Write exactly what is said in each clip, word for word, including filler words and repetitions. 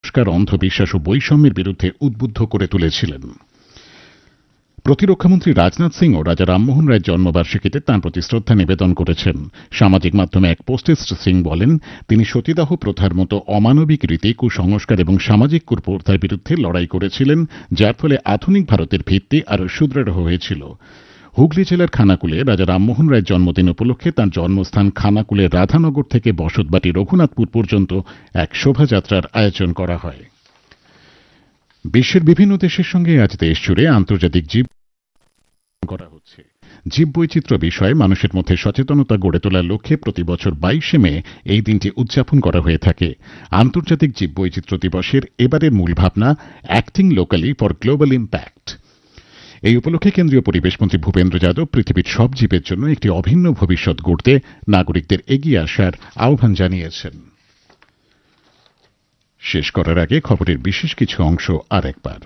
কুসংস্কার, অন্ধবিশ্বাস ও বৈষম্যের বিরুদ্ধে উদ্বুদ্ধ করে তুলেছিলেন। প্রতিরক্ষামন্ত্রী রাজনাথ সিং ও রাজা রামমোহন রায়ের জন্মবার্ষিকীতে তাঁর প্রতি শ্রদ্ধা নিবেদন করেছেন। সামাজিক মাধ্যমে এক পোস্টে শ্রী সিং বলেন, তিনি সতীদাহ প্রথার মতো অমানবিক রীতি, কুসংস্কার এবং সামাজিক কুপ্রথার বিরুদ্ধে লড়াই করেছিলেন, যার ফলে আধুনিক ভারতের ভিত্তি আরও সুদৃঢ় হয়েছিল। হুগলি জেলার খানাকুলে রাজা রামমোহন রায়ের জন্মদিন উপলক্ষে তাঁর জন্মস্থান খানাকুলের রাধানগর থেকে বসতবাটি রঘুনাথপুর পর্যন্ত এক শোভাযাত্রার আয়োজন করা হয়। বিশ্বের বিভিন্ন দেশের সঙ্গে আজ দেশ জুড়ে আন্তর্জাতিক জীব করা হচ্ছে। জীববৈচিত্র্য বিষয়ে মানুষের মধ্যে সচেতনতা গড়ে তোলার লক্ষ্যে প্রতি বছর বাইশে মে এই দিনটি উদযাপন করা হয়ে থাকে। আন্তর্জাতিক জীববৈচিত্র্য দিবসের এবারের মূল ভাবনা acting locally for global impact. এই উপলক্ষে কেন্দ্রীয় পরিবেশমন্ত্রী ভূপেন্দ্র যাদব পৃথিবীর সব জীবের জন্য একটি অভিন্ন ভবিষ্যৎ গড়তে নাগরিকদের এগিয়ে আসার আহ্বান জানিয়েছেন। শেষ করার আগে খবরের বিশেষ কিছু অংশ আরেকবার।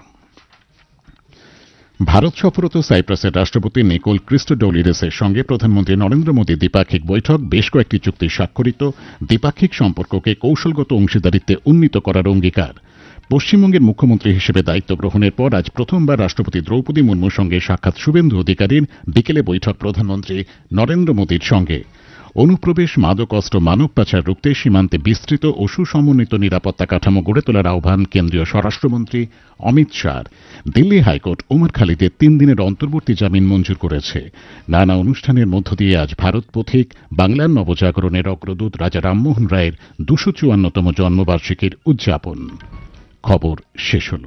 ভারত সফররত সাইপ্রাসের রাষ্ট্রপতি নিকোল ক্রিস্টোডোলিডেসের সঙ্গে প্রধানমন্ত্রী নরেন্দ্র মোদীর দ্বিপাক্ষিক বৈঠক, বেশ কয়েকটি চুক্তি স্বাক্ষরিত, দ্বিপাক্ষিক সম্পর্ককে কৌশলগত অংশীদারিত্বে উন্নীত করার অঙ্গীকার। পশ্চিমবঙ্গের মুখ্যমন্ত্রী হিসেবে দায়িত্ব গ্রহণের পর আজ প্রথমবার রাষ্ট্রপতি দ্রৌপদী মুর্মুর সঙ্গে সাক্ষাৎ শুভেন্দু অধিকারীর, বিকেলে বৈঠক প্রধানমন্ত্রী নরেন্দ্র মোদীর সঙ্গে। অনুপ্রবেশ, মাদক অস্ত্র, মানব পাচার রুখতে সীমান্তে বিস্তৃত ও সুসমন্বিত নিরাপত্তা কাঠামো গড়ে তোলার আহ্বান কেন্দ্রীয় স্বরাষ্ট্রমন্ত্রী অমিত শাহর। দিল্লি হাইকোর্ট ওমর খালিদের তিন দিনের অন্তর্বর্তী জামিন মঞ্জুর করেছে। নানা অনুষ্ঠানের মধ্য দিয়ে আজ ভারত পথিক, বাংলার নবজাগরণের অগ্রদূত রাজা রামমোহন রায়ের দুশো চুয়ান্নতম জন্মবার্ষিকীর উদযাপন। খবর শেষ হল।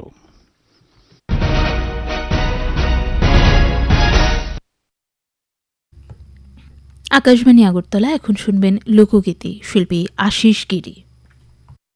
আকাশবাণী আগরতলা। এখন শুনবেন লোকগীতি, শিল্পী আশিস গিরি।